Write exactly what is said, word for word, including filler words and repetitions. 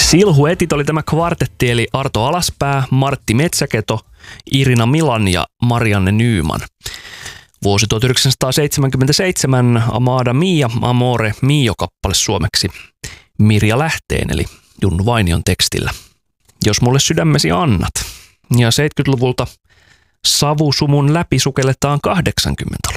Silhuetit oli tämä kvartetti, eli Arto Alaspää, Martti Metsäketo, Irina Milan ja Marianne Nyman. Vuosi tuhatyhdeksänsataaseitsemänkymmentäseitsemän, Amada Mia, Amore Mio-kappale suomeksi Mirja Lähteen, eli Junnu Vainion tekstillä. Jos mulle sydämesi annat. Ja seitsemänkymmentäluvulta Savusumun läpi sukelletaan kahdeksankymmentä